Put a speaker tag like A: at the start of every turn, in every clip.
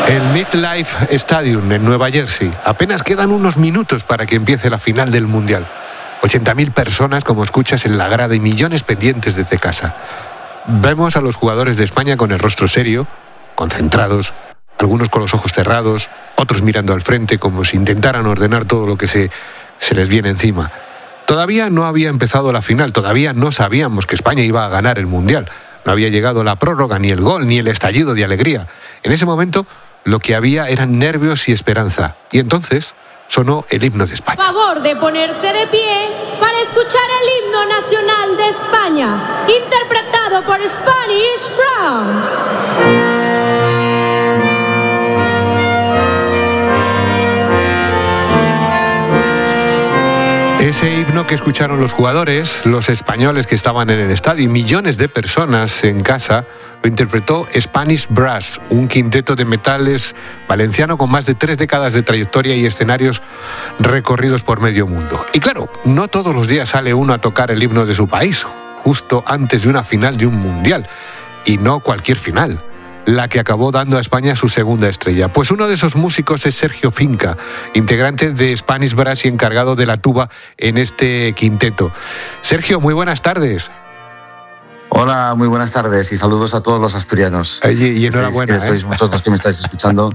A: El MetLife Stadium en Nueva Jersey. Apenas quedan unos minutos para que empiece la final del Mundial. 80.000 personas, como escuchas, en la grada y millones pendientes desde casa. Vemos a los jugadores de España con el rostro serio, concentrados, algunos con los ojos cerrados, otros mirando al frente como si intentaran ordenar todo lo que se les viene encima. Todavía no había empezado la final, todavía no sabíamos que España iba a ganar el Mundial. No había llegado la prórroga, ni el gol, ni el estallido de alegría. En ese momento, lo que había eran nervios y esperanza. Y entonces sonó el himno de España.
B: Favor de ponerse de pie para escuchar el himno nacional de España, interpretado por Spanish Browns.
A: Ese himno que escucharon los jugadores, los españoles que estaban en el estadio y millones de personas en casa, lo interpretó Spanish Brass, un quinteto de metales valenciano con más de 3 décadas de trayectoria y escenarios recorridos por medio mundo. Y claro, no todos los días sale uno a tocar el himno de su país, justo antes de una final de un mundial. Y no cualquier final, la que acabó dando a España su segunda estrella. Pues uno de esos músicos es Sergio Finca, integrante de Spanish Brass y encargado de la tuba en este quinteto. Sergio, muy buenas tardes.
C: Hola, muy buenas tardes y saludos a todos los asturianos.
A: Y enhorabuena.
C: Sois muchos los que me estáis escuchando.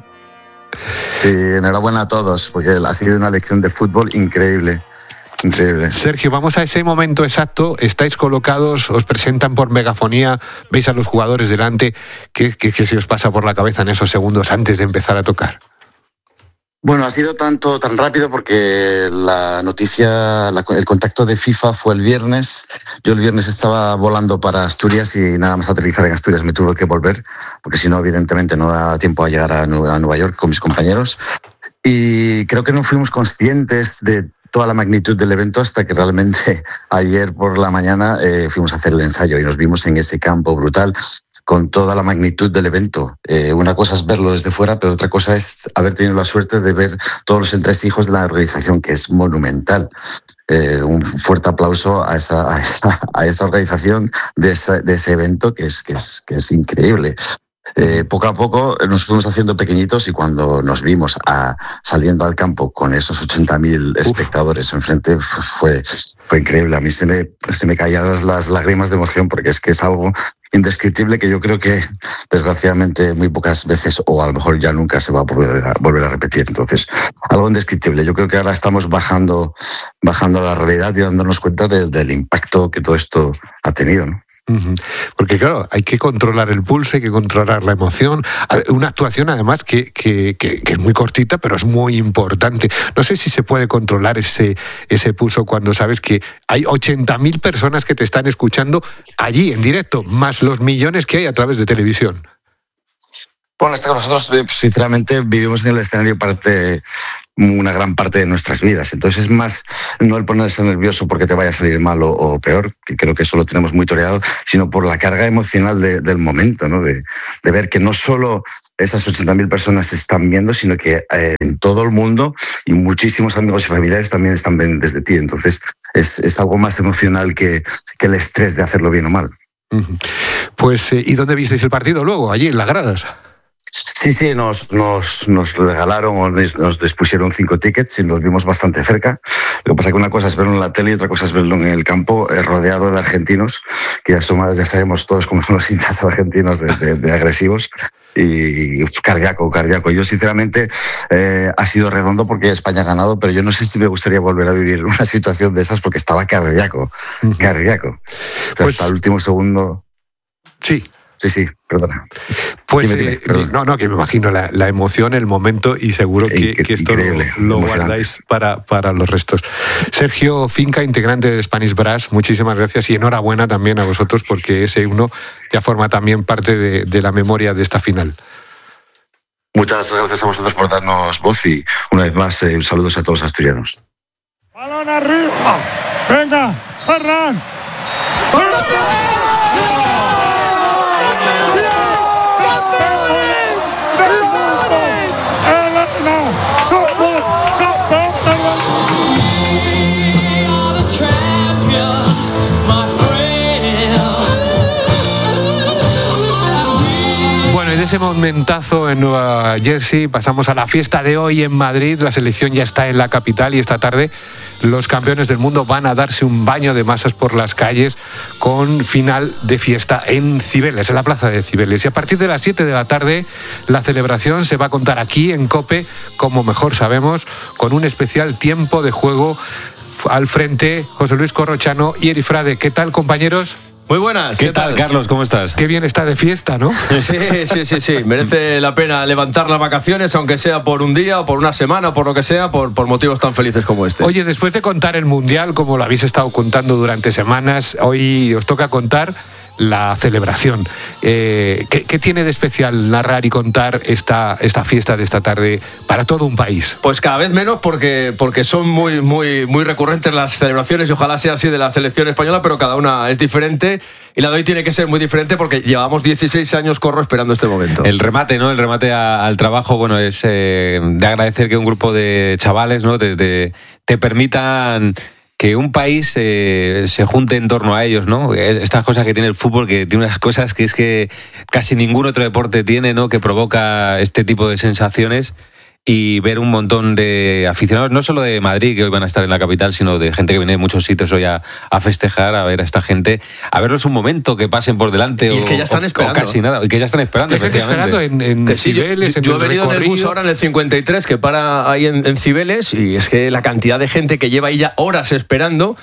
C: Sí, enhorabuena a todos, porque ha sido una lección de fútbol increíble. Increíble.
A: Sergio, vamos a ese momento exacto. Estáis colocados, os presentan por megafonía, veis a los jugadores delante. ¿Qué se os pasa por la cabeza en esos segundos antes de empezar a tocar?
C: Bueno, ha sido tan rápido porque la noticia, el contacto de FIFA fue el viernes. Yo el viernes estaba volando para Asturias y nada más aterrizar en Asturias me tuve que volver, porque si no, evidentemente no da tiempo a llegar a Nueva York con mis compañeros. Y creo que no fuimos conscientes de toda la magnitud del evento hasta que realmente ayer por la mañana fuimos a hacer el ensayo y nos vimos en ese campo brutal con toda la magnitud del evento. Una cosa es verlo desde fuera, pero otra cosa es haber tenido la suerte de ver todos los entresijos de la organización, que es monumental. Un fuerte aplauso a esa organización de ese evento que es increíble. Poco a poco nos fuimos haciendo pequeñitos y cuando nos vimos saliendo al campo con esos 80.000 espectadores enfrente fue increíble. A mí se me caían las lágrimas de emoción porque es que es algo indescriptible que yo creo que desgraciadamente muy pocas veces o a lo mejor ya nunca se va a poder volver a repetir. Entonces, algo indescriptible. Yo creo que ahora estamos bajando la realidad y dándonos cuenta del impacto que todo esto ha tenido, ¿no?
A: Porque claro, hay que controlar el pulso, hay que controlar la emoción. Una actuación además que es muy cortita, pero es muy importante. No sé si se puede controlar ese pulso cuando sabes que hay 80.000 personas que te están escuchando allí en directo, más los millones que hay a través de televisión.
C: Bueno, nosotros sinceramente vivimos en el escenario una gran parte de nuestras vidas. Entonces es más no el ponerse nervioso porque te vaya a salir mal o peor, que creo que eso lo tenemos muy toreado, sino por la carga emocional del momento, ¿no? De ver que no solo esas 80.000 personas se están viendo, sino que en todo el mundo y muchísimos amigos y familiares también están pendientes de ti. Entonces es algo más emocional que el estrés de hacerlo bien o mal.
A: Pues, ¿y dónde visteis el partido luego? ¿Allí, en las gradas?
C: Sí, nos regalaron o nos dispusieron 5 tickets y nos vimos bastante cerca. Lo que pasa es que una cosa es verlo en la tele y otra cosa es verlo en el campo, rodeado de argentinos, que ya sabemos todos cómo son los hinchas argentinos de agresivos. Y cardíaco. Yo sinceramente ha sido redondo porque España ha ganado, pero yo no sé si me gustaría volver a vivir una situación de esas porque estaba cardíaco. Pues, hasta el último segundo.
A: Sí.
C: Sí, perdona.
A: Pues dime, no, que me imagino la emoción, el momento y seguro que esto lo guardáis para los restos. Sergio Finca, integrante de Spanish Brass, muchísimas gracias y enhorabuena también a vosotros porque ese himno ya forma también parte de la memoria de esta final.
C: Muchas gracias a vosotros por darnos voz y una vez más saludos a todos los asturianos.
D: ¡Balón arriba! ¡Venga, Ferran!
A: ese momentazo en Nueva Jersey pasamos a la fiesta de hoy en Madrid. La selección ya está en la capital y esta tarde los campeones del mundo van a darse un baño de masas por las calles con final de fiesta en Cibeles, en la plaza de Cibeles. Y a partir de las 7 de la tarde la celebración se va a contar aquí en COPE, como mejor sabemos, con un especial tiempo de juego. Al frente, José Luis Corrochano y Eri Frade. ¿Qué tal, compañeros?
E: Muy buenas.
F: ¿Qué tal, Carlos? ¿Cómo estás?
A: Qué bien está de fiesta, ¿no?
E: Sí. Merece la pena levantar las vacaciones, aunque sea por un día o por una semana o por lo que sea, por motivos tan felices como este.
A: Oye, después de contar el Mundial, como lo habéis estado contando durante semanas, hoy os toca contar la celebración. ¿Qué tiene de especial narrar y contar esta fiesta de esta tarde para todo un país?
E: Pues cada vez menos porque son muy recurrentes las celebraciones y ojalá sea así de la selección española, pero cada una es diferente y la de hoy tiene que ser muy diferente porque llevamos 16 años, Corro, esperando este momento.
F: El remate, ¿no? El remate al trabajo, bueno, es de agradecer que un grupo de chavales, ¿no? te permitan que un país se junte en torno a ellos, ¿no? Estas cosas que tiene el fútbol, que tiene unas cosas que es que casi ningún otro deporte tiene, ¿no? Que provoca este tipo de sensaciones. Y ver un montón de aficionados, no solo de Madrid, que hoy van a estar en la capital, sino de gente que viene de muchos sitios hoy a festejar, a ver a esta gente, a verlos un momento, que pasen por delante
E: y que ya están esperando.
F: O casi nada, y que ya están esperando,
A: efectivamente. En Cibeles,
E: yo he venido en el bus ahora en el 53, que para ahí en Cibeles, y es que la cantidad de gente que lleva ahí ya horas esperando,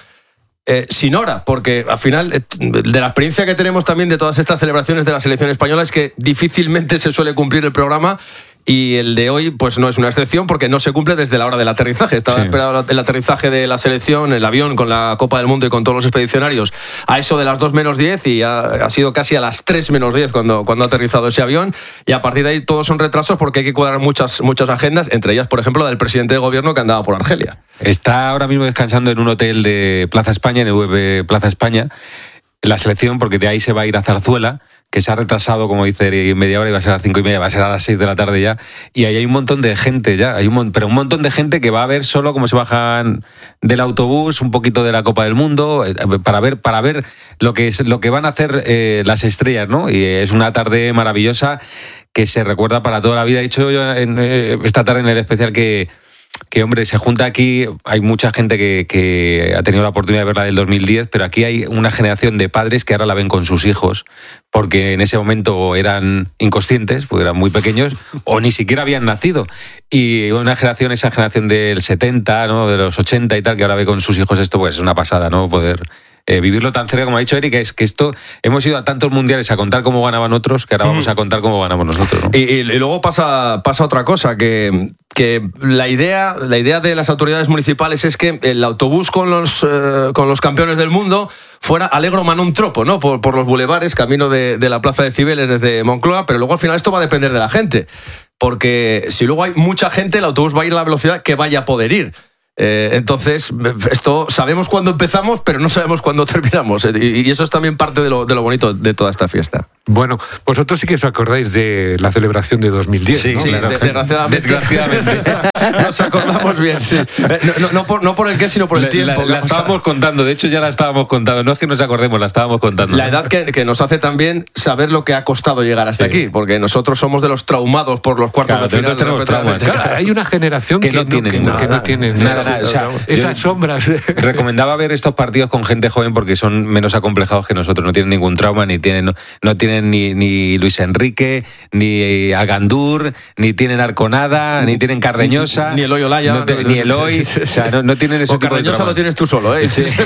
E: sin hora, porque al final, de la experiencia que tenemos también de todas estas celebraciones de la selección española, es que difícilmente se suele cumplir el programa. Y el de hoy pues no es una excepción porque no se cumple desde la hora del aterrizaje. Estaba esperado el aterrizaje de la selección, el avión con la Copa del Mundo y con todos los expedicionarios a eso de las 2 menos 10 y ha sido casi a las 3 menos 10 cuando ha aterrizado ese avión, y a partir de ahí todos son retrasos porque hay que cuadrar muchas agendas, entre ellas, por ejemplo, la del presidente de gobierno que andaba por Argelia.
F: Está ahora mismo descansando en un hotel de Plaza España, en el VB Plaza España, la selección, porque de ahí se va a ir a Zarzuela, que se ha retrasado, como dice, media hora, y va a ser a las 5:30, va a ser a las 6 de la tarde ya, y ahí hay un montón de gente ya, pero un montón de gente que va a ver solo cómo se bajan del autobús, un poquito de la Copa del Mundo, para ver lo que van a hacer las estrellas, ¿no? Y es una tarde maravillosa que se recuerda para toda la vida. He dicho yo esta tarde en el especial que hombre, se junta aquí, hay mucha gente que ha tenido la oportunidad de verla del 2010, pero aquí hay una generación de padres que ahora la ven con sus hijos, porque en ese momento eran inconscientes, porque eran muy pequeños, o ni siquiera habían nacido. Y esa generación del 70, ¿no? De los 80 y tal, que ahora ve con sus hijos esto, pues es una pasada, ¿no? Poder vivirlo tan cerca, como ha dicho Eric, es que esto, hemos ido a tantos mundiales a contar cómo ganaban otros, que ahora vamos a contar cómo ganamos nosotros, ¿no?
E: Y luego pasa otra cosa, que la idea de las autoridades municipales es que el autobús con los campeones del mundo fuera alegro manón tropo, ¿no? Por los bulevares, camino de la plaza de Cibeles desde Moncloa, pero luego al final esto va a depender de la gente, porque si luego hay mucha gente, el autobús va a ir a la velocidad que vaya a poder ir. Entonces, esto sabemos cuándo empezamos, pero no sabemos cuándo terminamos. Y eso es también parte de lo bonito de toda esta fiesta.
A: Bueno, vosotros sí que os acordáis de la celebración de 2010,
E: sí,
A: ¿no?
E: Sí, claro. Desgraciadamente. Nos acordamos bien, sí. No por el qué, sino por el tiempo.
F: La estábamos contando, de hecho ya la estábamos contando. No es que nos acordemos, la estábamos contando.
E: La edad que nos hace también saber lo que ha costado llegar hasta aquí, porque nosotros somos de los traumados por los cuartos de final.
F: Tenemos traumas.
A: Claro, hay una generación que no tiene nada. O sea, esas sombras.
F: Recomendaba ver estos partidos con gente joven porque son menos acomplejados que nosotros. No tienen ningún trauma, no tienen ni Luis Enrique, ni Agandur, ni tienen Arconada, ni tienen Cardeñosa,
E: ni Eloy Olaya,
F: ni Eloy. O sea, no tienen ese tipo de
E: Cardeñosa
F: trauma.
E: Lo tienes tú solo, ¿eh? Sí.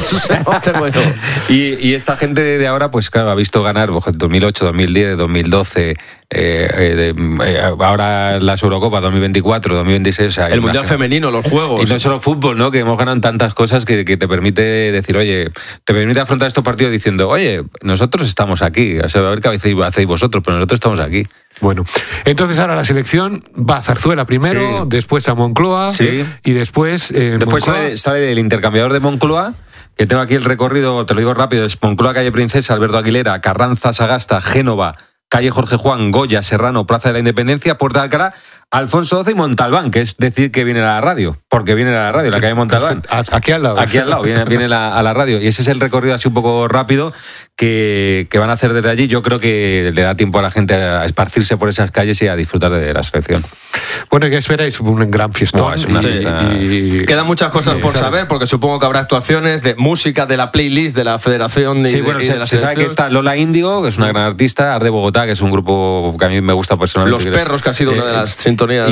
F: Y esta gente de ahora, pues claro, ha visto ganar 2008, 2010, 2012. Ahora las Eurocopas 2024, 2026, o sea,
E: el Mundial Femenino, los Juegos,
F: y no solo fútbol, ¿no? Que hemos ganado tantas cosas que te permite decir, oye, te permite afrontar estos partidos diciendo, oye, nosotros estamos aquí, o sea, a ver qué hacéis vosotros, pero nosotros estamos aquí.
A: Bueno, entonces ahora la selección va a Zarzuela primero, después a Moncloa, y después
F: sale del intercambiador de Moncloa, que tengo aquí el recorrido, te lo digo rápido, es Moncloa, calle Princesa, Alberto Aguilera, Carranza, Sagasta, Génova, calle Jorge Juan, Goya, Serrano, Plaza de la Independencia, Puerta de Alcalá, Alfonso XII y Montalbán, que es decir que viene a la radio, porque viene a la radio, la calle Montalbán.
A: Aquí al lado.
F: Aquí al lado, viene a la radio. Y ese es el recorrido así un poco rápido que van a hacer desde allí. Yo creo que le da tiempo a la gente a esparcirse por esas calles y a disfrutar de la selección.
A: Bueno, ¿qué esperáis? Un gran fiestón.
F: Es una fiesta.
E: Quedan muchas cosas por saber, porque supongo que habrá actuaciones de música, de la playlist, de la federación y
F: se sabe que está Lola Índigo, que es una gran artista, Art de Bogotá, que es un grupo que a mí me gusta personalmente.
E: Los Perros, que ha sido una de las sintonías.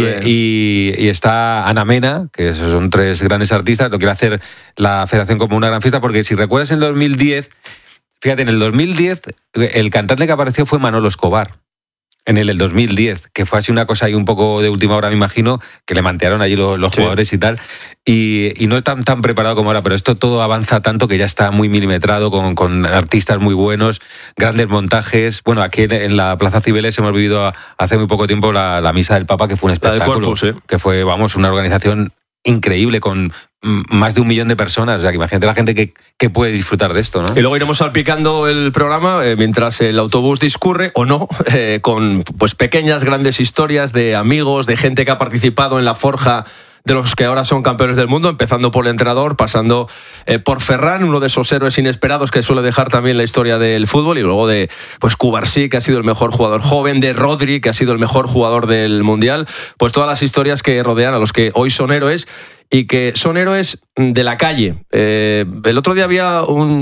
F: Y está Ana Mena, que son 3 grandes artistas. Lo quiere hacer la federación como una gran fiesta, porque si recuerdas en 2010, fíjate, en el 2010 el cantante que apareció fue Manolo Escobar. En el 2010, que fue así una cosa ahí un poco de última hora, me imagino, que le mantearon allí los jugadores y tal, y no tan preparado como ahora, pero esto todo avanza tanto que ya está muy milimetrado, con artistas muy buenos, grandes montajes. Bueno, aquí en la Plaza Cibeles hemos vivido hace muy poco tiempo la Misa del Papa, que fue un espectáculo, que fue, una organización increíble, con más de 1 millón de personas. O sea, que imagínate la gente que puede disfrutar de esto, ¿no?
E: Y luego iremos salpicando el programa mientras el autobús discurre, o no, con pues pequeñas, grandes historias de amigos, de gente que ha participado en la forja de los que ahora son campeones del mundo, empezando por el entrenador, pasando por Ferran, uno de esos héroes inesperados que suele dejar también la historia del fútbol, y luego de Cubarsí, que ha sido el mejor jugador joven, de Rodri, que ha sido el mejor jugador del Mundial. Pues todas las historias que rodean a los que hoy son héroes y que son héroes de la calle. El otro día había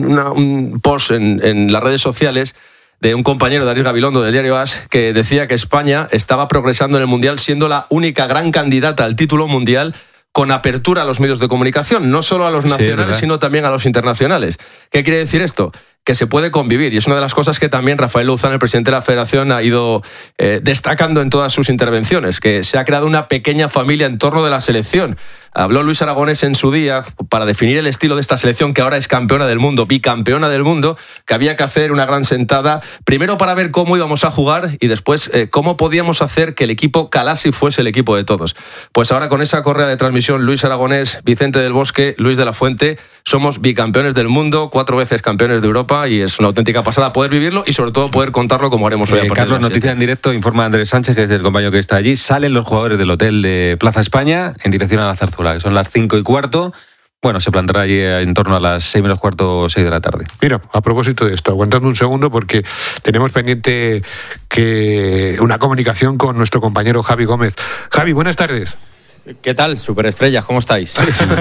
E: un post en las redes sociales de un compañero, Darius Gabilondo, del diario AS, que decía que España estaba progresando en el Mundial, siendo la única gran candidata al título mundial, con apertura a los medios de comunicación, no solo a los nacionales, sino también a los internacionales. ¿Qué quiere decir esto? Que se puede convivir, y es una de las cosas que también Rafael Luzán, el presidente de la Federación, ha ido destacando en todas sus intervenciones, que se ha creado una pequeña familia en torno de la selección. Habló Luis Aragonés en su día para definir el estilo de esta selección, que ahora es campeona del mundo, bicampeona del mundo, que había que hacer una gran sentada, primero para ver cómo íbamos a jugar y después cómo podíamos hacer que el equipo calase y fuese el equipo de todos. Pues ahora, con esa correa de transmisión, Luis Aragonés, Vicente del Bosque, Luis de la Fuente, somos bicampeones del mundo, 4 veces campeones de Europa, y es una auténtica pasada poder vivirlo y sobre todo poder contarlo como haremos hoy.
F: Carlos, noticia en directo, informa Andrés Sánchez, que es el compañero que está allí. Salen los jugadores del hotel de Plaza España en dirección a la Zarzuela, que son las 5:15. Bueno, se plantará allí en torno a las 6 menos cuarto, 6 de la tarde.
A: Mira, a propósito de esto, aguantadme un segundo porque tenemos pendiente una comunicación con nuestro compañero Javi Gómez. Javi, buenas tardes.
G: ¿Qué tal, superestrellas? ¿Cómo estáis?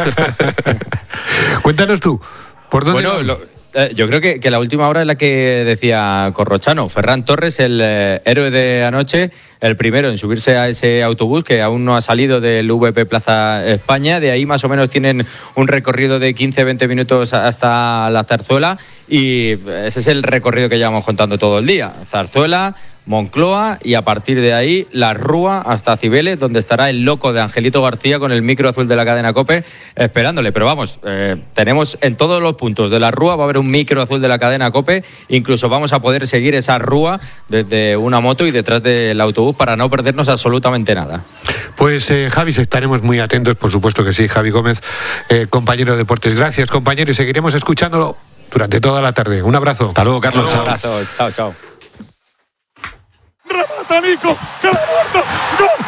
A: Cuéntanos tú, ¿por dónde?
G: Bueno, yo creo que la última hora es la que decía Corrochano. Ferran Torres, el héroe de anoche, el primero en subirse a ese autobús que aún no ha salido del VP Plaza España. De ahí más o menos tienen un recorrido de 15-20 minutos hasta la Zarzuela, y ese es el recorrido que llevamos contando todo el día. Zarzuela, Moncloa, y a partir de ahí la Rúa hasta Cibeles, donde estará el loco de Angelito García con el micro azul de la cadena COPE esperándole. Pero vamos, tenemos en todos los puntos de la Rúa, va a haber un micro azul de la cadena COPE, incluso vamos a poder seguir esa Rúa desde una moto y detrás del autobús para no perdernos absolutamente nada.
A: Pues Javi, estaremos muy atentos, por supuesto que sí. Javi Gómez, compañero de Deportes. Gracias, compañero, y seguiremos escuchándolo durante toda la tarde. Un abrazo.
F: Hasta luego, Carlos.
G: Un abrazo. Chao, chao.
D: Remata Nico, que la muerta. ¡Gol!